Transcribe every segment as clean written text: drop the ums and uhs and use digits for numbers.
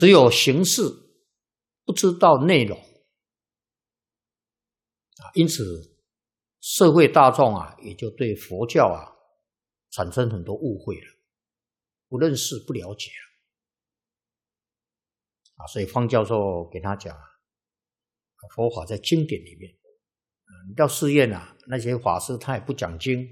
只有形式，不知道内容因此社会大众也就对佛教产生很多误会了，不认识不了解了所以方教授给他讲佛法在经典里面你到寺院那些法师他也不讲经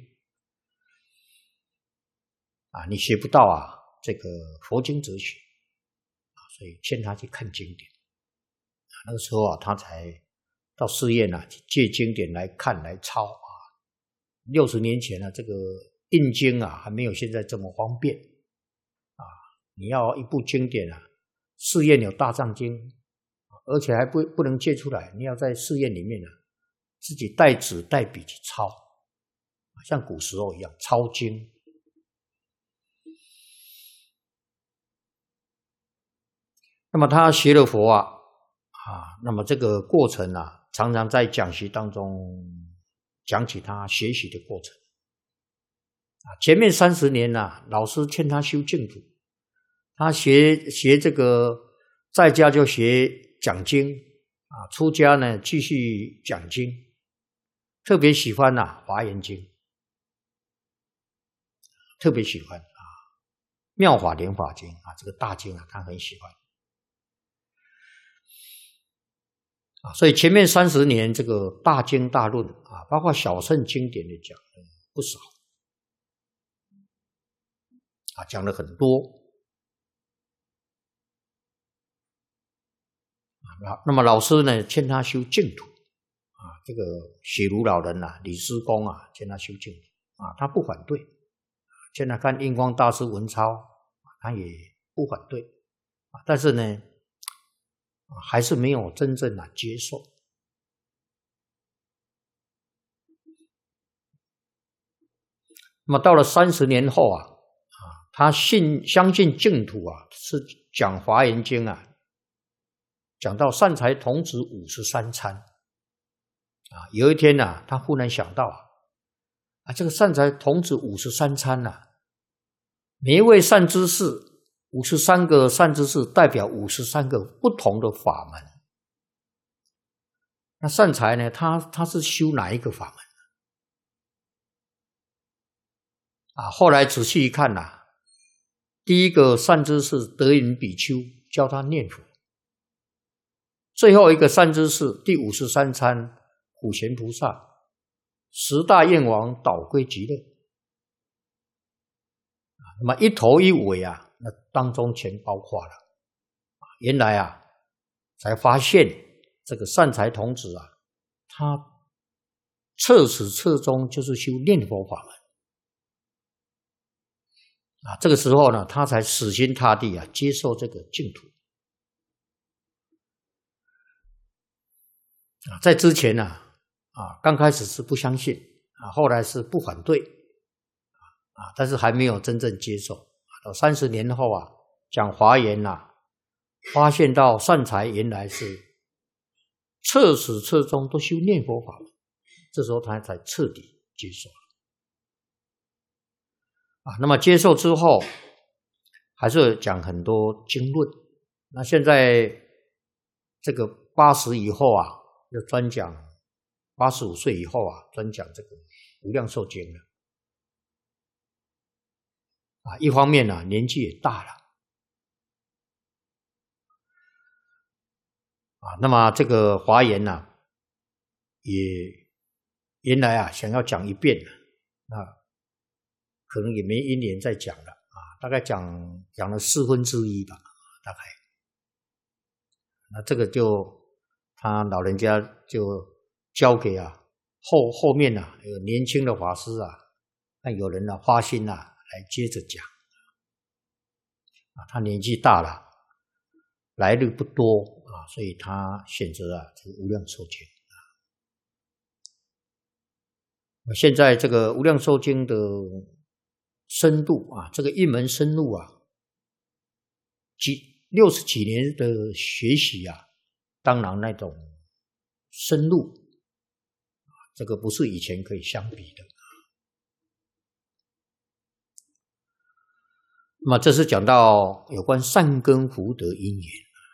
你学不到这个佛经哲学所以劝他去看经典那个时候他才到寺院去借经典来看来抄60年前这个印经还没有现在这么方便你要一部经典寺院有大藏经而且还不能借出来，你要在寺院里面自己带纸带笔去抄像古时候一样抄经那么他学了佛那么这个过程常常在讲习当中讲起他学习的过程前面30年老师劝他修净土他学这个在家就学讲经出家呢继续讲经特别喜欢华严经特别喜欢妙法莲华经这个大经他很喜欢所以前面30年这个大经大论包括小乘经典的讲了不少讲了很多那么老师呢劝他修净土这个雪庐老人李师公劝他修净土他不反对劝他看印光大师文钞他也不反对但是呢还是没有真正接受那么到了30年后他相信净土是讲华严经讲到善财童子53参有一天他忽然想到这个善财童子53参每一位善知识53个善知识代表53个不同的法门那善财呢他是修哪一个法门后来仔细一看第一个善知识德云比丘教他念佛最后一个善知识第53参普贤菩萨10大愿王导归极乐那么一头一尾那当中全包括了原来才发现这个善财童子他彻始彻终就是修念佛法门这个时候呢他才死心塌地接受这个净土在之前刚开始是不相信后来是不反对但是还没有真正接受到30年后讲华严发现到善财原来是彻始彻终都修念佛法门这时候他才彻底接受了那么接受之后还是讲很多经论那现在这个80以后就专讲85岁以后专讲这个无量寿经了一方面年纪也大了那么这个华严也原来想要讲一遍那可能也没一年再讲了大概讲了1/4吧大概那这个就他老人家就交给后面有年轻的法师看有人发心来接着讲他年纪大了来日不多所以他选择这个无量寿经现在这个无量寿经的深度这个一门深入60几年的学习当然那种深入这个不是以前可以相比的那么这是讲到有关善根福德因缘。